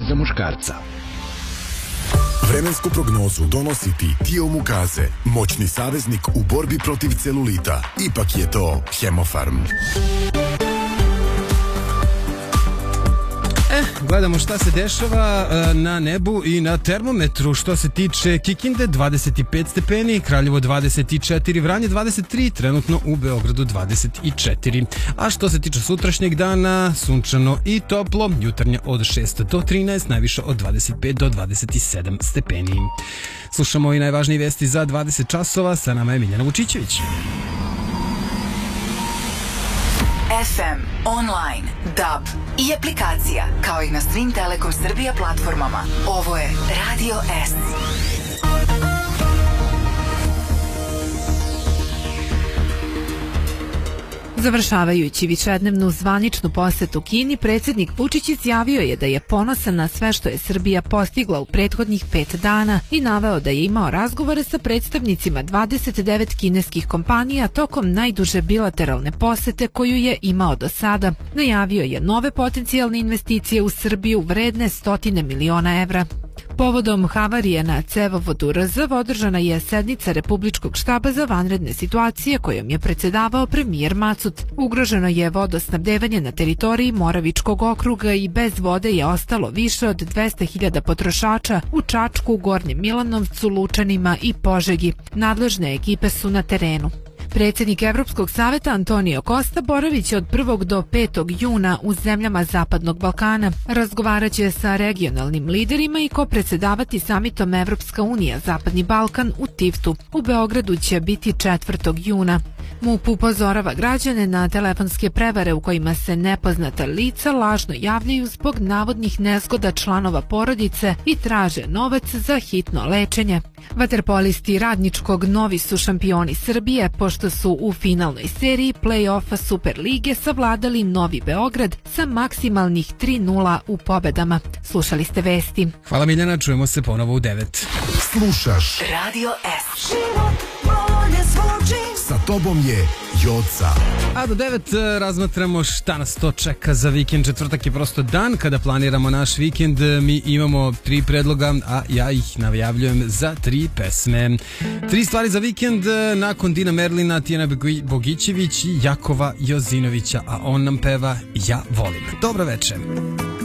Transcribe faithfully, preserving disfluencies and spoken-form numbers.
za muškarca. Vremensku prognozu donosi ti Tio Mukaze, moćni saveznik u borbi protiv celulita. Ipak je to Hemofarm. E, gledamo šta se dešava na nebu i na termometru. Što se tiče Kikinde, dvadeset pet stepeni, Kraljevo dvadeset četiri, Vranje dvadeset tri, trenutno u Beogradu dvadeset četiri. A što se tiče sutrašnjeg dana, sunčano i toplo, jutarnje od šest do trinaest, najviše od dvadeset pet do dvadeset sedam stepeni. Slušamo i najvažnije vesti za dvadeset časova, sa nama je Miljana Vučićević. ef em, online, D A B i aplikacija, kao i na svim Telekom Srbija platformama. Ovo je Radio S. Završavajući višednevnu zvaničnu posetu Kini, predsjednik Vučić izjavio je da je ponosan na sve što je Srbija postigla u prethodnih pet dana i naveo da je imao razgovore sa predstavnicima dvadeset devet kineskih kompanija tokom najduže bilateralne posete koju je imao do sada. Najavio je nove potencijalne investicije u Srbiju vredne stotine miliona evra. Povodom havarije na cevovodu R Z održana je sednica Republičkog štaba za vanredne situacije kojom je predsedavao premijer Macut. Ugroženo je vodosnabdevanje na teritoriji Moravičkog okruga i bez vode je ostalo više od dvesta hiljada potrošača u Čačku, Gornjem Milanovcu, Lučanima i Požegi. Nadležne ekipe su na terenu. Predsjednik Evropskog saveta Antonio Costa boravit će od prvog do petog juna u zemljama Zapadnog Balkana. Razgovarat će sa regionalnim liderima i kopredsedavati samitom Evropska unija Zapadni Balkan u Tivtu. U Beogradu će biti četvrtog juna. MUP upozorava građane na telefonske prevare u kojima se nepoznata lica lažno javljaju zbog navodnih nezgoda članova porodice i traže novac za hitno lečenje. Vaterpolisti Radničkog novi su šampioni Srbije, pošto su u finalnoj seriji play-offa Super lige savladali Novi Beograd sa maksimalnih tri nula u pobedama. Slušali ste vesti. Hvala Miljana, čujemo se ponovo u devet. Slušaš Radio S. Sa tobom je Joca. A do devet razmatramo šta nas to čeka za vikend. Četvrtak je prosto dan kada planiramo naš vikend. Mi imamo tri predloga, a ja ih najavljujem za tri pesme. Tri stvari za vikend nakon Dina Merlina, Tijana Bogićević i Jakova Jozinovića, a on nam peva Ja volim. Dobro večer.